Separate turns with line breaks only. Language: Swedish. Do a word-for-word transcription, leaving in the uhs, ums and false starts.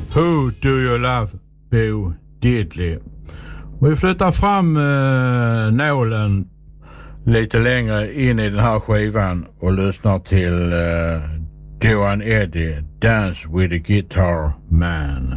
Who do you love, Bo Diddley? Vi flyttar fram uh, nålen lite längre in i den här skivan och lyssnar till uh, Joan Eddy, Dance with the Guitar Man.